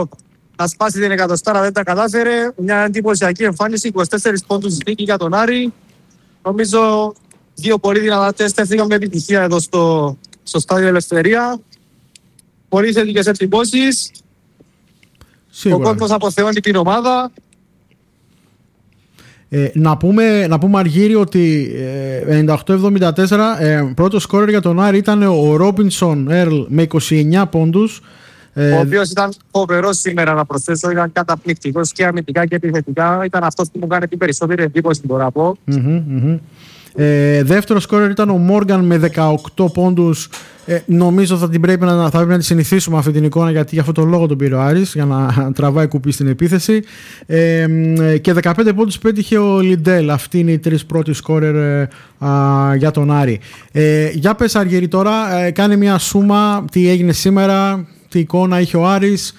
ΠΑΟΚ να σπάσει την εκατοστάρα, δεν τα κατάφερε. Μια εντυπωσιακή εμφάνιση, 24 πόντους νίκη για τον Άρη. Νομίζω δύο πολύ δυνατά τεστ έφυγαν με επιτυχία εδώ στο στάδιο Ελευθερία. Πολύ θετικές εντυπώσεις. Ο κόσμος αποθεώνει την ομάδα. Να πούμε Αργύρη ότι 98-74 πρώτο σκόρερ για τον Άρη ήταν ο Ρόμπινσον Ερλ με 29 πόντους. Ο οποίος ήταν φοβερός σήμερα, να προσθέσω, ήταν καταπληκτικός και αμυντικά και επιθετικά. Ήταν αυτός που μου κάνει την περισσότερη εντύπωση, μπορώ να πω. Δεύτερο σκόρερ ήταν ο Μόργαν με 18 πόντους. Νομίζω θα πρέπει να τη συνηθίσουμε αυτή την εικόνα, γιατί για αυτόν τον λόγο τον πήρε ο Άρης, για να τραβάει κουπί στην επίθεση. Και 15 πόντους πέτυχε ο Λιντέλ. Αυτοί είναι οι τρεις πρώτοι σκόρερ για τον Άρη. Για πες Αργύρη τώρα, κάνε μια σούμα τι έγινε σήμερα, τι εικόνα είχε ο Άρης.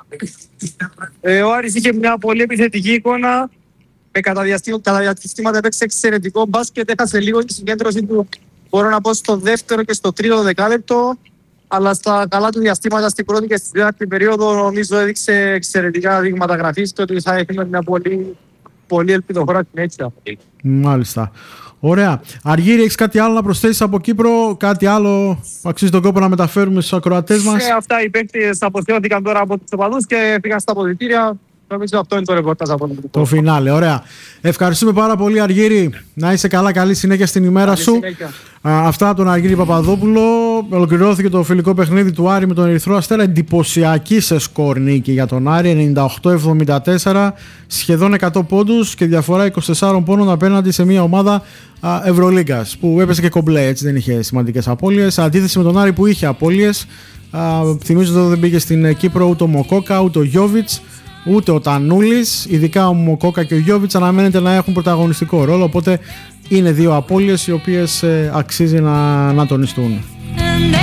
Ο Άρης είχε μια πολύ επιθετική εικόνα. Κατά διαστήματα έπαιξε εξαιρετικό μπάσκετ, έχασε λίγο τη συγκέντρωση του, μπορώ να πω, στο δεύτερο και στο τρίτο δεκάλεπτο, αλλά στα καλά του διαστήματα στην πρώτη και στη δεύτερη περίοδο νομίζω έδειξε εξαιρετικά δείγματα γραφής και ότι θα έχει μια πολύ ελπιδοφόρα συνέχεια. Μάλιστα. Ωραία. Αργύρη, έχεις κάτι άλλο να προσθέσεις από Κύπρο, κάτι άλλο που αξίζει τον κόπο να μεταφέρουμε στους ακροατές μας? Αυτά οι παίκτες αποθεώθηκαν τώρα από τους οπαδούς και πήγαν στα αποδυτήρια. Νομίζω αυτό είναι το ρεπορτάζ από το φινάλε. Ωραία. Ευχαριστούμε πάρα πολύ, Αργύρη. Να είσαι καλά, καλή συνέχεια στην ημέρα σου. Αυτά από τον Αργύρη Παπαδόπουλο. Ολοκληρώθηκε το φιλικό παιχνίδι του Άρη με τον Ερυθρό Αστέρα. Εντυπωσιακή σε σκορ νίκη για τον Άρη, 98-74, σχεδόν 100 πόντους και διαφορά 24 πόντων απέναντι σε μια ομάδα Ευρωλίγκας που έπεσε και κομπλέ, έτσι, δεν είχε σημαντικές απώλειες. Αντίθεση με τον Άρη που είχε απώλειες. Θυμίζω ότι δεν πήγε στην Κύπρο ούτε ο Μοκόκα ούτε ο Γιόβιτς, ούτε ο Τανούλης. Ειδικά ο Μοκόκα και ο Γιόβιτς αναμένεται να έχουν πρωταγωνιστικό ρόλο, οπότε είναι δύο απώλειες οι οποίες αξίζει να τονιστούν.